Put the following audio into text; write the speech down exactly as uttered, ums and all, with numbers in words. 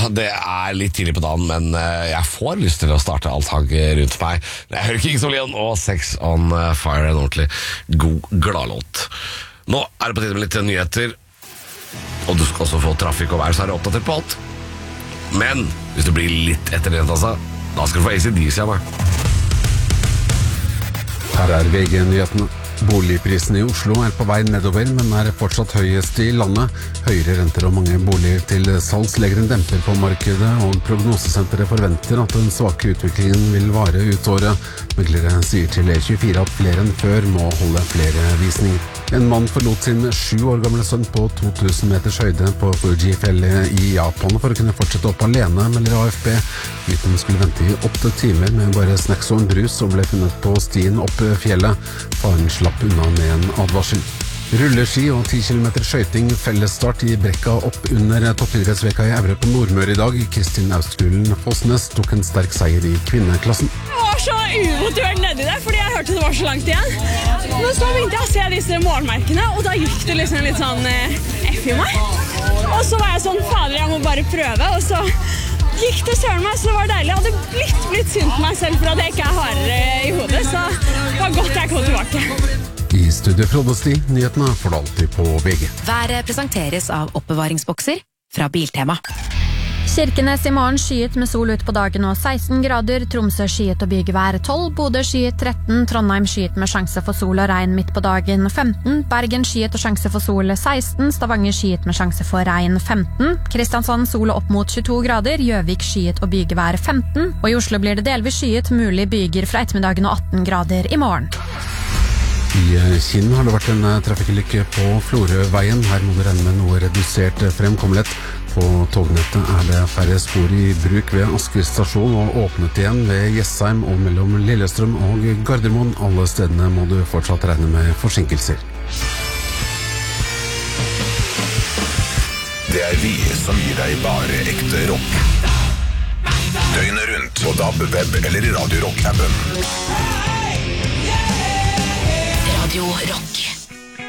det er litt tidlig på dagen, men jeg får lyst til å starte alltag rundt meg. Jeg hører Kings of Leon og Sex on Fire, en ordentlig god gladlåt. Nå er det på tide med litt nyheter, og du skal også få trafikk og vær, så er det oppdatert på alt. Men hvis du blir litt etter det, altså, da skal du få A C D C av meg. Her er V G-nyhetene. Boligprisen i Oslo er på vei nedover, men er fortsatt høyest i landet. Høyere renter og mange boliger til salgs legger en demper på markedet, og prognosesenteret forventer at den svake utviklingen vil vare ut året. Meglere sier til E tjuefire at flere enn før må holde flere visninger. En mann forlot sin sju år gamle sønn på to tusen meters høyde på Fuji-fjellet i Japan for å kunne fortsette opp alene, melder A F P. Gutten skulle vente i åtte timer med bare snacks og en brus, og ble funnet på stien opp fjellet. Faren slapp unna med en advarsel. Rulleski og ti kilometer skøyting fellesstart i brekka opp under toppidrettsveka i Evre på Nordmøre i dag. Kristin Austgulen Fossnes tok en sterk seier i kvinneklassen. Jeg var så umotivert nedi der, fordi jeg hørte det var så langt igjen. Men så begynte jeg å se disse målmerkene, og da gikk det liksom litt sånn eh, F i meg. Og så var jeg sånn, fader, jeg må bare prøve, og så gikk det søren meg, så det var deilig. Jeg hadde blitt, blitt synd på meg selv for at jeg ikke er hardere i hodet, så det var godt jeg kom tilbake. I studio Froddesti, nyhetene får du alltid på V G. Været presenteres av oppbevaringsbokser fra Biltema. Kirkenes i morgen skyet med sol ut på dagen og seksten grader, Tromsø skyet og bygevær tolv, Bodø skyet tretten, Trondheim skyet med sjanse for sol og regn midt på dagen femten, Bergen skyet og sjanse for sol seksten, Stavanger skyet med sjanse for regn femten, Kristiansand sol opp mot tjueto grader, Gjøvik skyet og bygevær femten, og i Oslo blir det delvis skyet, mulig byger fra ettermiddagen og atten grader i morgen. I Kinn har det vært en trafikkulykke på Florøveien. Her må det regne med noe redusert fremkommelighet. På tognettet er det færre spor i bruk ved Asker stasjon og åpnet igjen ved Jessheim og mellom Lillestrøm og Gardermoen. Alle stedene må du fortsatt regne med forsinkelser. Det er vi som gir deg bare ekte rock. Døgnet rundt på D A B, web eller i Radio Rock-appen. Radio Rock.